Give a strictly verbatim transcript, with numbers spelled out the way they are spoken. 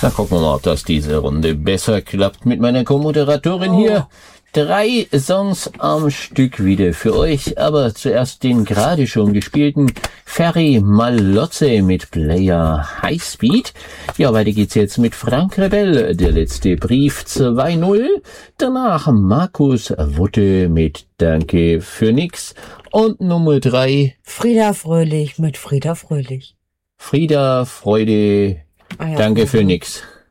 Na, gucken wir mal, ob das diese Runde besser klappt mit meiner Co-Moderatorin oh. hier. Drei Songs am Stück wieder für euch, aber zuerst den gerade schon gespielten Ferry Malotze mit Player Highspeed. Ja, weiter geht's jetzt mit Frank Rebell, der letzte Brief zwei null. Danach Markus Wutte mit Danke für nix. Und Nummer drei Frieda Fröhlich mit Frieda Fröhlich. Frieda, Freude, ah ja, Danke für nix.